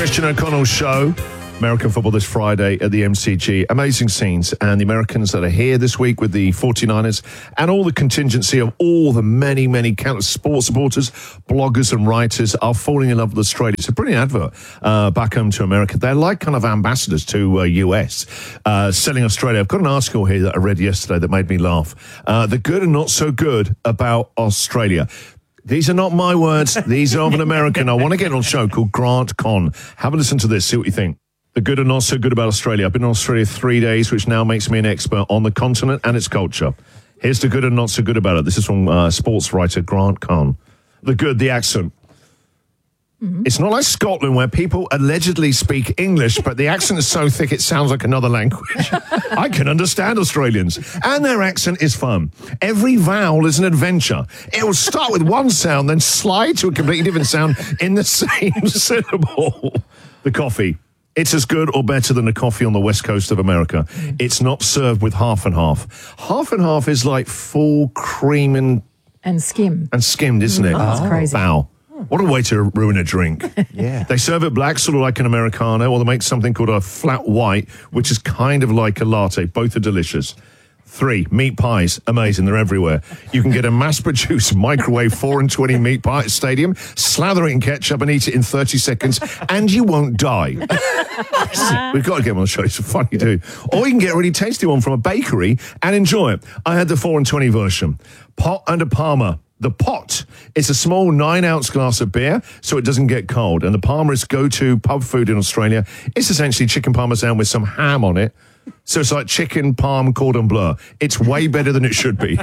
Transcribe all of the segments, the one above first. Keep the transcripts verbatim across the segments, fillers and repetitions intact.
Christian O'Connell Show. American football this Friday at the M C G. Amazing scenes. And the Americans that are here this week with the forty-niners and all the contingency of all the many, many countless sports supporters, bloggers and writers are falling in love with Australia. It's a brilliant advert uh, back home to America. They're like kind of ambassadors to uh, U S, uh, selling Australia. I've got an article here that I read yesterday that made me laugh. Uh, the good and not so good about Australia. These are not my words. These are of an American. I want to get on a show called Grant Conn. Have a listen to this. See what you think. The good and not so good about Australia. I've been in Australia three days, which now makes me an expert on the continent and its culture. Here's the good and not so good about it. This is from uh, sports writer Grant Conn. The good, the accent. Mm-hmm. It's not like Scotland where people allegedly speak English, but the accent is so thick it sounds like another language. I can understand Australians. And their accent is fun. Every vowel is an adventure. It will start with one sound, then slide to a completely different sound in the same syllable. The coffee. It's as good or better than the coffee on the west coast of America. It's not served with half and half. Half and half is like full cream and... And skim. And skimmed, isn't it? Oh, that's crazy. Wow. What a way to ruin a drink. Yeah. They serve it black, sort of like an Americano, or they make something called a flat white, which is kind of like a latte. Both are delicious. Three, meat pies. Amazing. They're everywhere. You can get a mass-produced microwave four and twenty meat pie at Stadium, slather it in ketchup and eat it in thirty seconds, and you won't die. We've got to get them on the show. It's a funny dude. Or you can get a really tasty one from a bakery and enjoy it. I had the four and twenty version. Pot and a Parma. The pot is a small nine-ounce glass of beer, so it doesn't get cold. And the Parma is go-to pub food in Australia. It's essentially chicken parmesan with some ham on it. So it's like chicken parm cordon bleu. It's way better than it should be.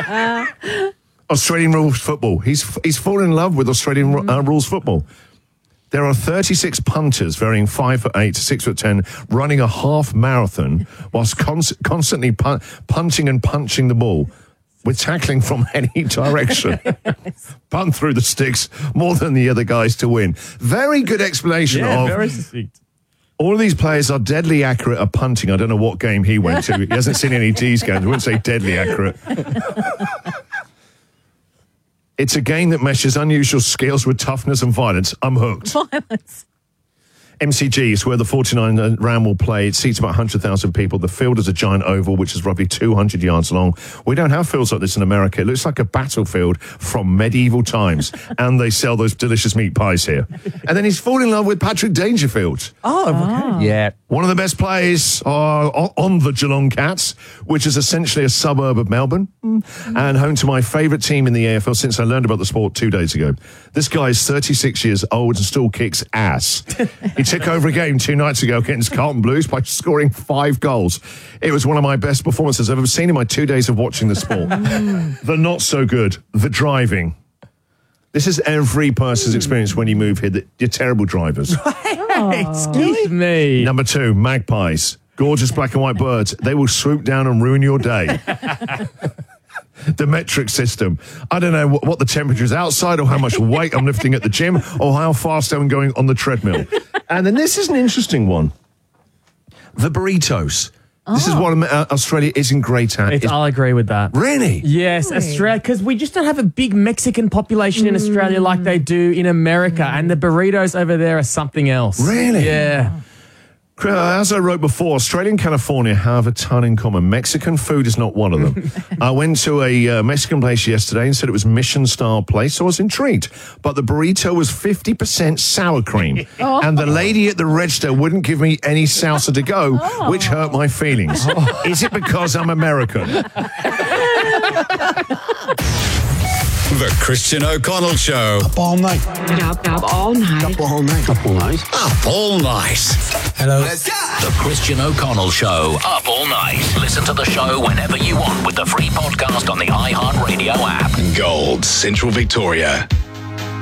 Australian rules football. He's he's fallen in love with Australian uh, rules football. There are thirty-six punters, varying five foot eight to six foot ten, running a half marathon whilst cons- constantly pun- punting and punching the ball. With tackling from any direction. Punt through the sticks more than the other guys to win. Very good explanation yeah, of... very succinct. All of these players are deadly accurate at punting. I don't know what game he went to. He hasn't seen any D's games. I wouldn't say deadly accurate. It's a game that meshes unusual skills with toughness and violence. I'm hooked. Violence. M C G is where the forty-nine round will play. It seats about one hundred thousand people. The field is a giant oval, which is roughly two hundred yards long. We don't have fields like this in America. It looks like a battlefield from medieval times. And they sell those delicious meat pies here. And then he's fallen in love with Patrick Dangerfield. Oh, okay. Yeah. One of the best players uh, on the Geelong Cats, which is essentially a suburb of Melbourne, mm-hmm. and home to my favourite team in the A F L since I learned about the sport two days ago. This guy is thirty-six years old and still kicks ass. He took over a game two nights ago against Carlton Blues by scoring five goals. It was one of my best performances I've ever seen in my two days of watching the sport. The not so good, the driving. This is every person's experience when you move here, that you're terrible drivers. Right. Excuse me. Number two, magpies. Gorgeous black and white birds. They will swoop down and ruin your day. The metric system. I don't know what, what the temperature is outside or how much weight I'm lifting at the gym or how fast I'm going on the treadmill. And then this is an interesting one. The burritos. Oh. This is what uh, Australia isn't great at. It's, it's, I'll agree with that. Really? Yes, really? Australia, because we just don't have a big Mexican population in Australia like they do in America, mm. and the burritos over there are something else. Really? Yeah. As I wrote before, Australia and California have a ton in common. Mexican food is not one of them. I went to a uh, Mexican place yesterday and said it was Mission-style place, so I was intrigued. But the burrito was fifty percent sour cream. Oh. And the lady at the register wouldn't give me any salsa to go, oh. which hurt my feelings. Oh. Is it because I'm American? The Christian O'Connell Show. Up all night. Up, up all night. Up all night. Up all night. Up all night. Hello. Let's go. The Christian O'Connell Show. Up all night. Listen to the show whenever you want with the free podcast on the iHeartRadio app. Gold, Central Victoria.